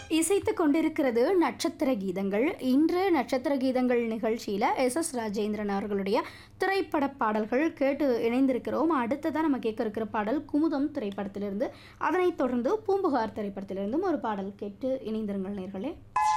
இசைத்து கொண்டிருக்கிறது நட்சத்திர கீதங்கள். இன்று நட்சத்திர கீதங்கள் நிகழ்ச்சியில் எஸ் ராஜேந்திரன் அவர்களுடைய திரைப்பட பாடல்கள் கேட்டு இணைந்திருக்கிறோம். அடுத்ததான் நம்ம கேட்க இருக்கிற பாடல் குமுதம் திரைப்படத்திலிருந்து, அதனைத் தொடர்ந்து பூம்புகார் திரைப்படத்திலிருந்தும் ஒரு பாடல் கேட்டு இணைந்திருங்கள் நேர்களே.